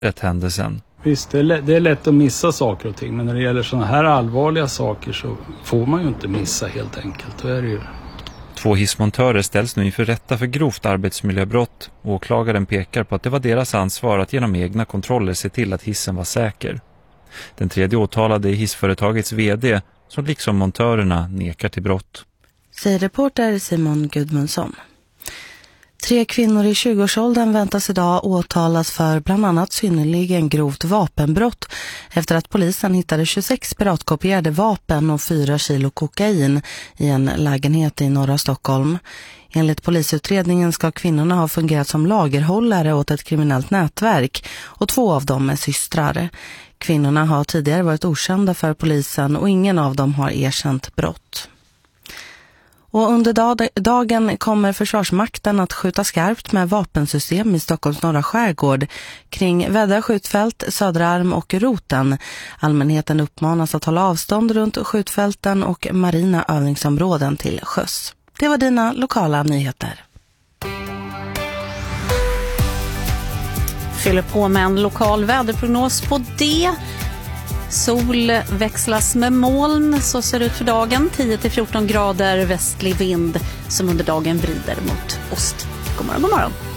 utrett händelsen. Visst, det är lätt att missa saker och ting, men när det gäller sådana här allvarliga saker så får man ju inte missa helt enkelt. Då är det ju. 2 hissmontörer ställs nu inför rätta för grovt arbetsmiljöbrott. Åklagaren pekar på att det var deras ansvar att genom egna kontroller se till att hissen var säker. Den tredje åtalade är hissföretagets vd som liksom montörerna nekar till brott. Säger reporter Simon Gudmundsson. 3 kvinnor i 20-årsåldern väntas idag åtalas för bland annat synnerligen grovt vapenbrott efter att polisen hittade 26 piratkopierade vapen och 4 kilo kokain i en lägenhet i norra Stockholm. Enligt polisutredningen ska kvinnorna ha fungerat som lagerhållare åt ett kriminellt nätverk och 2 av dem är systrar. Kvinnorna har tidigare varit okända för polisen och ingen av dem har erkänt brott. Och under dagen kommer Försvarsmakten att skjuta skarpt med vapensystem i Stockholms norra skärgård kring Väddra skjutfält, Södra Arm och Roten. Allmänheten uppmanas att hålla avstånd runt skjutfälten och marina övningsområden till sjöss. Det var dina lokala nyheter. Fyller på med en lokal väderprognos på det. Sol växlas med moln, så ser det ut för dagen. 10-14 grader västlig vind som under dagen vrider mot ost. God morgon, god morgon.